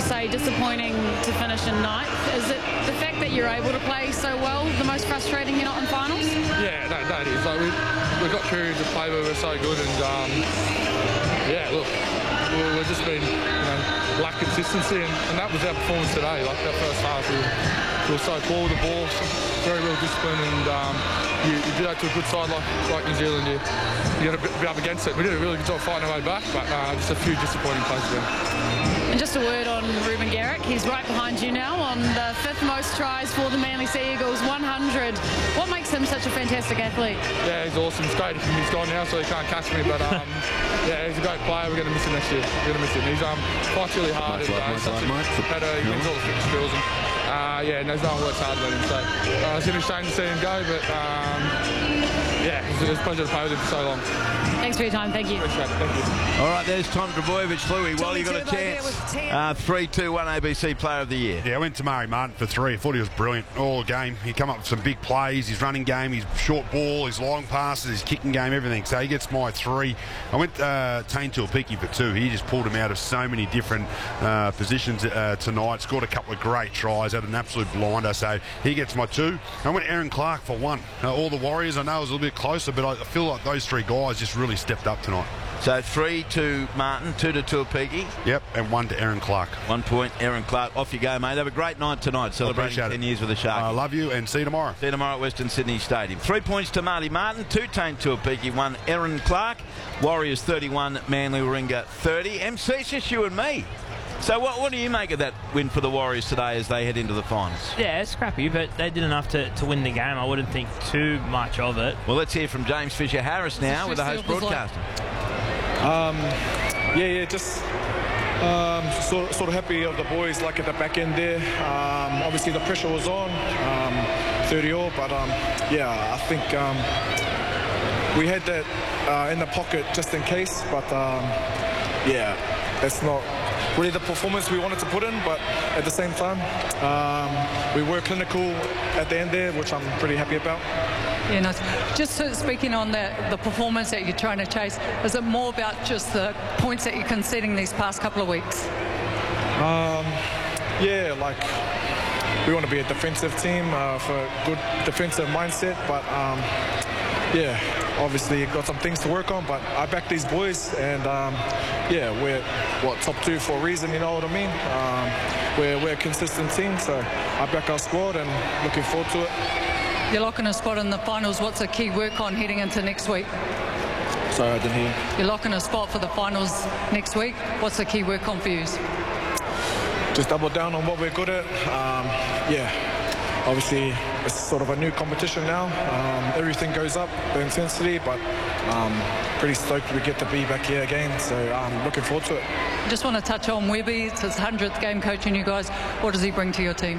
you say, disappointing to finish in ninth. Is it the fact that you're able to play so well the most frustrating you're not in finals? Yeah, that is. Like we've got periods of play where we're so good, and yeah, look, we've just been lack consistency, and that was our performance today. Like that first half, we were so poor with the ball, very well disciplined, and you do that to a good side like New Zealand. You got to be up against it. We did a really good job fighting our way back, but just a few disappointing plays there. And just a word on Ruben Garrick. He's right behind you now on the 5th most tries for the Manly Sea Eagles, 100. What makes him such a fantastic athlete? Yeah, he's awesome. It's great. He's gone now, so he can't catch me. But yeah, he's a great player. We're going to miss him next year. We're going to miss him. He's fights really hard. He's such a competitor. He brings all the fitness skills. And yeah, there's no one works harder than him. So it's going to be a shame to see him go, but yeah, it's a pleasure to play with him for so long. Thanks for your time. Thank you. Appreciate it. Thank you. All right, there's Tom Trbojevic. Louis, while you got a chance. 3-2-1 ABC Player of the Year. Yeah, I went to Murray Martin for 3. I thought he was brilliant all game. He come up with some big plays, his running game, his short ball, his long passes, his kicking game, everything. So he gets my 3. I went Tane Tuapiki for 2. He just pulled him out of so many different positions tonight. Scored a couple of great tries, had an absolute blinder. So he gets my 2. I went Aaron Clark for 1. All the Warriors, I know it was a little bit closer, but I feel like those 3 guys just really stepped up tonight. So 3 to Martin, 2 to Tuapiki. Yep, and 1 to Aaron Clark. 1 point, Aaron Clark. Off you go, mate. Have a great night tonight, celebrating 10 years with the Sharkies. I love you, and see you tomorrow. See you tomorrow at Western Sydney Stadium. 3 points to Marty Martin, 2 Tane Tuapiki, 1 Aaron Clark. Warriors 31, Manly Warringah 30. MC, it's just you and me. So what do you make of that win for the Warriors today as they head into the finals? Yeah, it's scrappy, but they did enough to win the game. I wouldn't think too much of it. Well, let's hear from James Fisher-Harris now with the host broadcaster. Yeah, just sort of happy of the boys, like at the back end there. Obviously the pressure was on, 30-all, but yeah, I think we had that in the pocket just in case, but yeah, that's not really the performance we wanted to put in, but at the same time, we were clinical at the end there, which I'm pretty happy about. Yeah, nice. Just speaking on the performance that you're trying to chase, is it more about just the points that you're conceding these past couple of weeks? Yeah, like we want to be a defensive team for a good defensive mindset, but yeah, obviously got some things to work on, but I back these boys, and yeah, we're top 2 for a reason, you know what I mean? We're a consistent team, so I back our squad and looking forward to it. You're locking a spot in the finals. What's the key work on heading into next week? Sorry, I didn't hear. You're locking a spot for the finals next week. What's the key work on for you? Just double down on what we're good at. Yeah, obviously it's sort of a new competition now. Everything goes up, the intensity, but pretty stoked we get to be back here again, so I'm looking forward to it. Just want to touch on Webby. It's his 100th game coaching you guys. What does he bring to your team?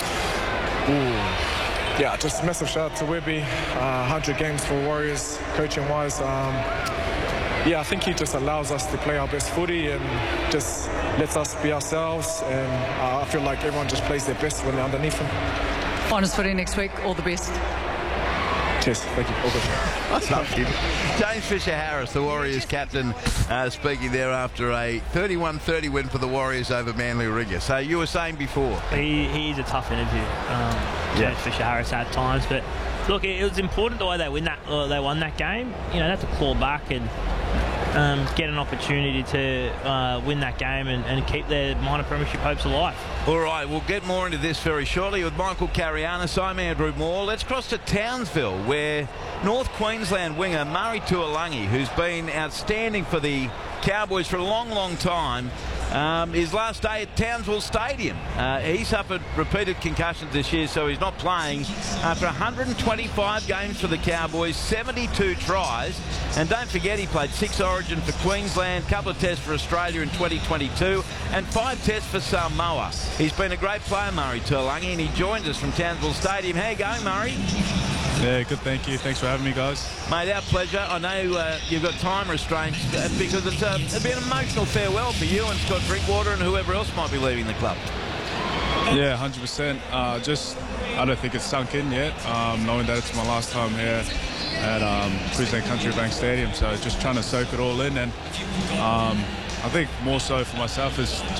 Ooh. Yeah, just massive shout out to Webby. 100 games for Warriors, coaching-wise. Yeah, I think he just allows us to play our best footy and just lets us be ourselves. And I feel like everyone just plays their best when they're underneath him. Finals footy next week. All the best. Cheers. Thank you. All good. I love him. James Fisher-Harris, the Warriors captain, speaking there after a 31-30 win for the Warriors over Manly Warringah. So you were saying before. He's a tough interview, James Fisher-Harris at times, but look, it was important the way they won that game. You know, they had to claw back and get an opportunity to win that game and keep their minor premiership hopes alive. All right, we'll get more into this very shortly with Michael Carianis. I'm Andrew Moore. Let's cross to Townsville, where North Queensland winger Murray Tuolangi, who's been outstanding for the Cowboys for a long, long time, his last day at Townsville Stadium. He suffered repeated concussions this year, so he's not playing. After 125 games for the Cowboys, 72 tries, and don't forget he played 6 Origin for Queensland, a couple of tests for Australia in 2022, and 5 tests for Samoa. He's been a great player, Murray Tuolangi, and he joins us from Townsville Stadium. How you going, Murray? Yeah, good, thank you. Thanks for having me, guys. Mate, our pleasure. I know you've got time restraints because it'd be an emotional farewell for you and Scott Drinkwater and whoever else might be leaving the club. Yeah, 100%. I don't think it's sunk in yet, knowing that it's my last time here at Queensland Country Bank Stadium. So just trying to soak it all in, and I think more so for myself is